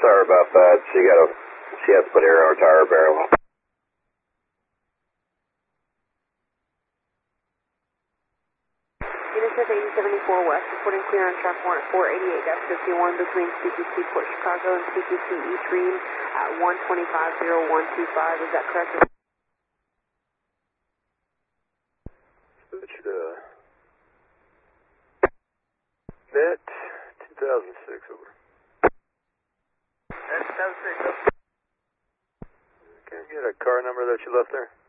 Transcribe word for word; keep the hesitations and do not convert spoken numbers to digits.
sorry about that. She got a, she has to put air in her tire barrel. Unisys eighty seventy-four West, reporting clear on track one at four eighty-eight fifty-one between C T C Port Chicago and C T C East Ream at one twenty-five oh one two five. Is that correct? Switch to Net two thousand six, over. Net two thousand six, over. Can you get a car number that you left there?